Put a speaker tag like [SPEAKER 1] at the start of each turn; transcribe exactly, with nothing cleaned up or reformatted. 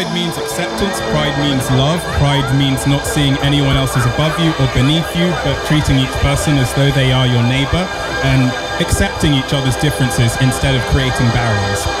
[SPEAKER 1] Pride means acceptance, pride means love, pride means not seeing anyone else as above you or beneath you, but treating each person as though they are your neighbor and accepting each other's differences instead of creating barriers.